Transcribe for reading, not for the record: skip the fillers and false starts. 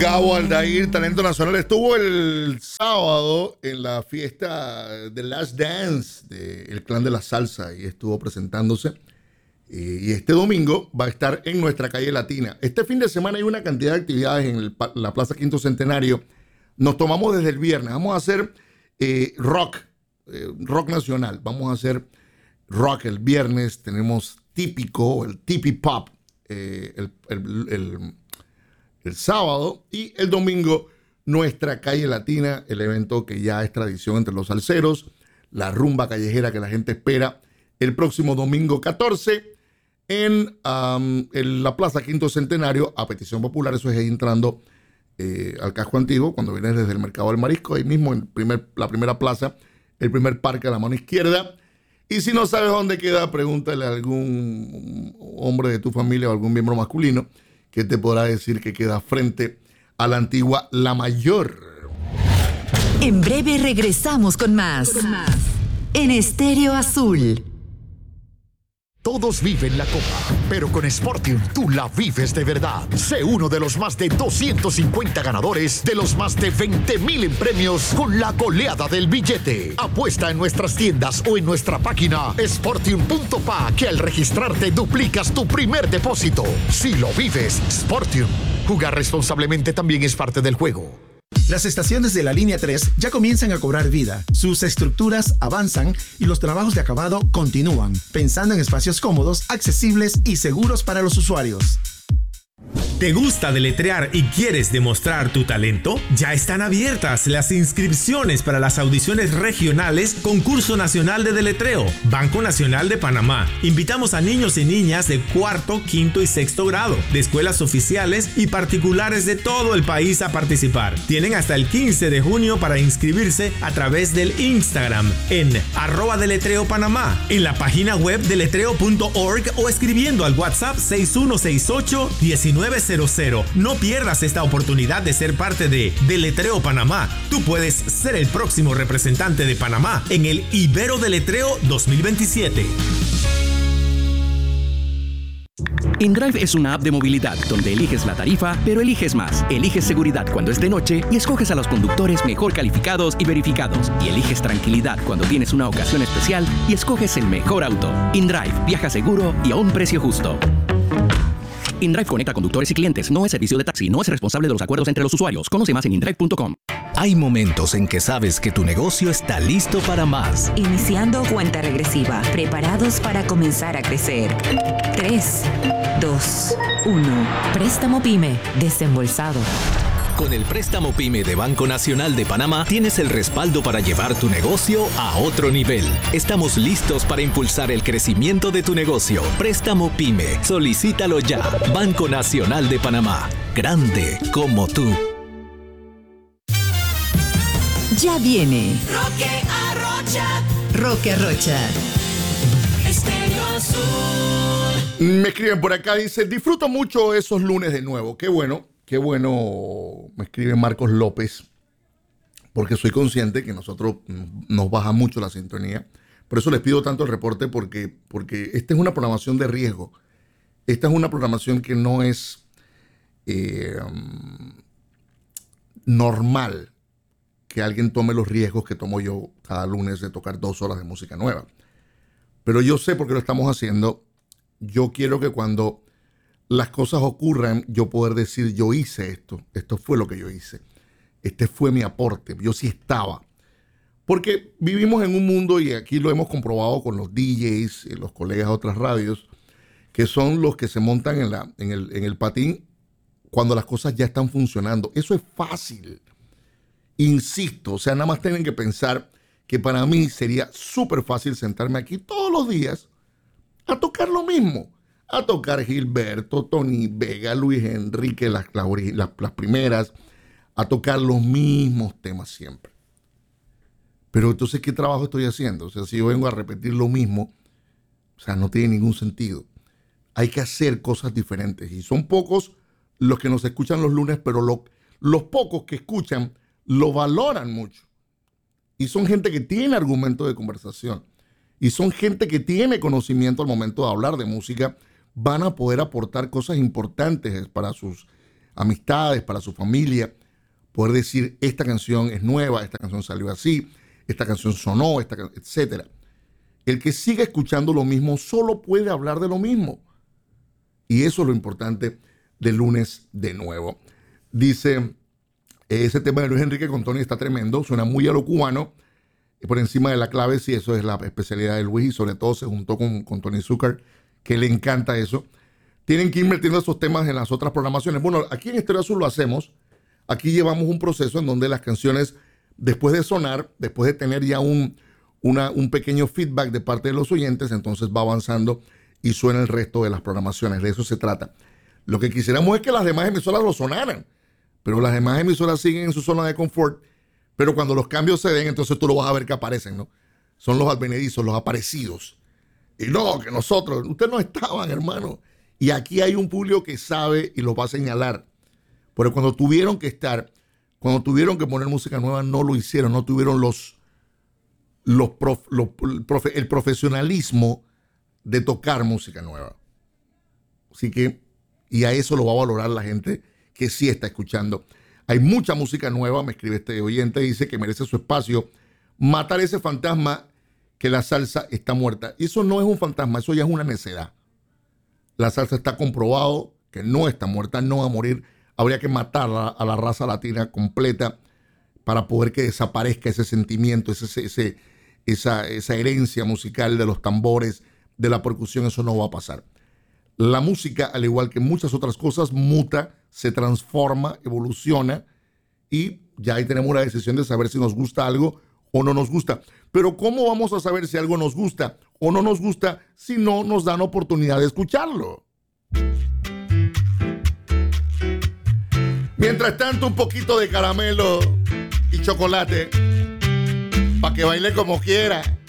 Gabo Aldair, talento nacional, estuvo el sábado en la fiesta de Last Dance del Clan de la Salsa y estuvo presentándose. Y este domingo va a estar en nuestra calle Latina. Este fin de semana hay una cantidad de actividades en la Plaza Quinto Centenario. Nos tomamos desde el viernes. Vamos a hacer rock nacional. Vamos a hacer rock el viernes. Tenemos típico, el tipi pop el sábado, y el domingo nuestra calle Latina, el evento que ya es tradición entre los salseros, la rumba callejera que la gente espera el próximo domingo 14 en la Plaza Quinto Centenario, a petición popular. Eso es ahí entrando al casco antiguo, cuando vienes desde el Mercado del Marisco, ahí mismo en la primera plaza, el primer parque a la mano izquierda. Y si no sabes dónde queda, pregúntale a algún hombre de tu familia o algún miembro masculino que te podrá decir que queda frente a la antigua La Mayor. En breve regresamos con más. En Estéreo Azul. Todos viven la copa, pero con Sportium tú la vives de verdad. Sé uno de los más de 250 ganadores de los más de 20,000 en premios con la goleada del billete. Apuesta en nuestras tiendas o en nuestra página sportium.pa, que al registrarte duplicas tu primer depósito. Si lo vives, Sportium. Jugar responsablemente también es parte del juego. Las estaciones de la línea 3 ya comienzan a cobrar vida, sus estructuras avanzan y los trabajos de acabado continúan, pensando en espacios cómodos, accesibles y seguros para los usuarios. ¿Te gusta deletrear y quieres demostrar tu talento? Ya están abiertas las inscripciones para las audiciones regionales Concurso Nacional de Deletreo, Banco Nacional de Panamá. Invitamos a niños y niñas de cuarto, quinto y sexto grado, de escuelas oficiales y particulares de todo el país a participar. Tienen hasta el 15 de junio para inscribirse a través del Instagram en @deletreopanamá, en la página web deletreo.org o escribiendo al WhatsApp 6168-1900. No pierdas esta oportunidad de ser parte de Deletreo Panamá. Tú puedes ser el próximo representante de Panamá en el Ibero Deletreo 2027. InDrive es una app de movilidad donde eliges la tarifa, pero eliges más. Eliges seguridad cuando es de noche y escoges a los conductores mejor calificados y verificados. Y eliges tranquilidad cuando tienes una ocasión especial y escoges el mejor auto. InDrive, viaja seguro y a un precio justo. InDrive conecta conductores y clientes. No es servicio de taxi. No es responsable de los acuerdos entre los usuarios. Conoce más en indrive.com. Hay momentos en que sabes que tu negocio está listo para más. Iniciando cuenta regresiva. Preparados para comenzar a crecer. 3, 2, 1. Préstamo PYME. Desembolsado. Con el préstamo PYME de Banco Nacional de Panamá tienes el respaldo para llevar tu negocio a otro nivel. Estamos listos para impulsar el crecimiento de tu negocio. Préstamo PYME. Solicítalo ya. Banco Nacional de Panamá. Grande como tú. Ya viene Roque Arrocha. Estéreo Azul. Me escriben por acá, dice: disfruto mucho esos lunes de nuevo. Qué bueno, me escribe Marcos López, porque soy consciente que nosotros nos baja mucho la sintonía. Por eso les pido tanto el reporte, porque esta es una programación de riesgo. Esta es una programación que no es normal que alguien tome los riesgos que tomo yo cada lunes de tocar 2 horas de música nueva. Pero yo sé por qué lo estamos haciendo. Yo quiero que cuando las cosas ocurran, yo poder decir: yo hice esto fue lo que yo hice, este fue mi aporte, yo sí estaba. Porque vivimos en un mundo, y aquí lo hemos comprobado con los DJs y los colegas de otras radios, que son los que se montan en el patín cuando las cosas ya están funcionando. Eso es fácil, insisto. O sea, nada más tienen que pensar que para mí sería súper fácil sentarme aquí todos los días a tocar lo mismo. A tocar Gilberto, Tony Vega, Luis Enrique, las primeras, a tocar los mismos temas siempre. Pero entonces, ¿qué trabajo estoy haciendo? O sea, si yo vengo a repetir lo mismo, o sea, no tiene ningún sentido. Hay que hacer cosas diferentes. Y son pocos los que nos escuchan los lunes, pero los pocos que escuchan lo valoran mucho. Y son gente que tiene argumento de conversación. Y son gente que tiene conocimiento al momento de hablar de música. Van a poder aportar cosas importantes para sus amistades, para su familia, poder decir, esta canción es nueva, esta canción salió así, esta canción sonó, etc. El que siga escuchando lo mismo solo puede hablar de lo mismo. Y eso es lo importante de Lunes de Nuevo. Dice, ese tema de Luis Enrique con Tony está tremendo, suena muy a lo cubano, por encima de la clave, sí, eso es la especialidad de Luis, y sobre todo se juntó con Tony Zucker, que le encanta eso. Tienen que ir metiendo esos temas en las otras programaciones. Bueno, aquí en Estéreo Azul lo hacemos. Aquí llevamos un proceso en donde las canciones, después de sonar, después de tener ya un pequeño feedback de parte de los oyentes, entonces va avanzando y suena el resto de las programaciones. De eso se trata. Lo que quisiéramos es que las demás emisoras lo sonaran, pero las demás emisoras siguen en su zona de confort. Pero cuando los cambios se den, entonces tú lo vas a ver que aparecen, ¿no? Son los advenedizos, los aparecidos. Y no, que nosotros, ustedes no estaban, hermano. Y aquí hay un público que sabe y los va a señalar. Pero cuando tuvieron que estar, cuando tuvieron que poner música nueva, no lo hicieron. No tuvieron el profesionalismo de tocar música nueva. Así que, y a eso lo va a valorar la gente que sí está escuchando. Hay mucha música nueva, me escribe este oyente, dice que merece su espacio. Matar ese fantasma que la salsa está muerta. Y eso no es un fantasma, eso ya es una necedad. La salsa está comprobado que no está muerta, no va a morir. Habría que matar a la raza latina completa para poder que desaparezca ese sentimiento, esa herencia musical de los tambores, de la percusión. Eso no va a pasar. La música, al igual que muchas otras cosas, muta, se transforma, evoluciona, y ya ahí tenemos la decisión de saber si nos gusta algo o no nos gusta. Pero ¿cómo vamos a saber si algo nos gusta o no nos gusta si no nos dan oportunidad de escucharlo? Mientras tanto, un poquito de caramelo y chocolate para que baile como quiera.